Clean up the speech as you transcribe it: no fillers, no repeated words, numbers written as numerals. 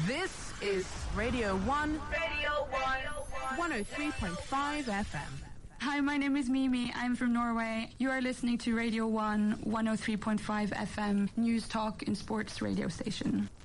This is Radio 1. Radio 1. 103.5 FM. Hi, my name is Mimi. I'm from Norway. You are listening to Radio 1, 103.5 FM, News Talk and Sports radio station.